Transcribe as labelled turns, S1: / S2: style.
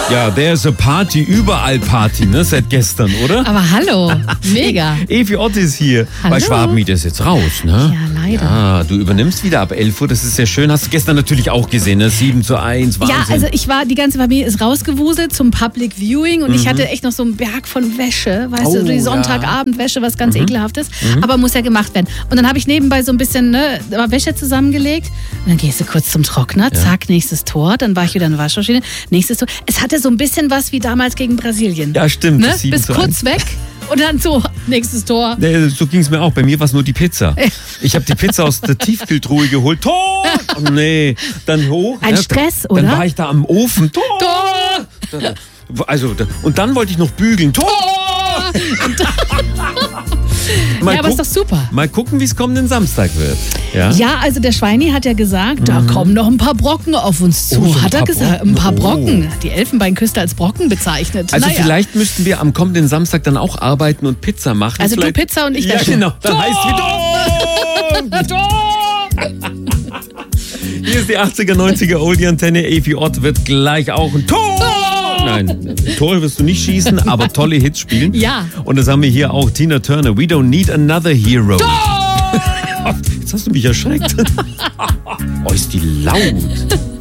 S1: Ja, there's a party, überall Party, ne, seit gestern, oder?
S2: Aber hallo, mega.
S1: Evi Ott ist hier.
S2: Hallo.
S1: Bei Schwabenmiete ist jetzt raus, ne?
S2: Ja, leider.
S1: Ja, du übernimmst wieder ab 11 Uhr, das ist sehr schön. Hast du gestern natürlich auch gesehen, ne? 7:1, Wahnsinn.
S2: Ja, also die ganze Familie ist rausgewuselt zum Public Viewing und ich hatte echt noch so einen Berg von Wäsche, weißt du, die Sonntagabendwäsche, was ganz ekelhaftes, aber muss ja gemacht werden. Und dann habe ich nebenbei so ein bisschen Wäsche zusammengelegt und dann gehst du kurz zum Trockner, zack, nächstes Tor, dann war ich wieder in der Waschmaschine, nächstes Tor. Es hatte so ein bisschen was wie damals gegen Brasilien.
S1: Ja, stimmt.
S2: Ne?
S1: 7:1.
S2: Bis kurz weg und dann so, nächstes Tor.
S1: Nee, so ging es mir auch. Bei mir war es nur die Pizza. Ich habe die Pizza aus der Tiefkühltruhe geholt. Tor! Oh nee, dann hoch.
S2: Ein Stress, oder?
S1: Dann war ich da am Ofen. Tor! Also, und dann wollte ich noch bügeln. Tor!
S2: Ja, aber ist doch super.
S1: Mal gucken, wie es kommenden Samstag wird. Ja,
S2: Ja, also der Schweini hat ja gesagt, da kommen noch ein paar Brocken auf uns zu.
S1: Oh, so ein
S2: hat er
S1: paar
S2: gesagt,
S1: Brocken.
S2: ein paar
S1: Oh.
S2: Brocken. Die Elfenbeinküste als Brocken bezeichnet.
S1: Also
S2: naja.
S1: vielleicht müssten wir am kommenden Samstag dann auch arbeiten und Pizza machen.
S2: Also du
S1: vielleicht...
S2: Pizza und ich
S1: Ja,
S2: Wäsche.
S1: genau. Dann
S2: Tor!
S1: heißt wieder... Hier ist die 80er, 90er Oldie-Antenne. Evi Ott wird gleich auch ein Tor! Nein, Tor wirst du nicht schießen, aber tolle Hits spielen.
S2: Ja.
S1: Und das haben wir hier auch. Tina Turner, We Don't Need Another Hero. Jetzt hast du mich erschreckt. Oh, ist die laut.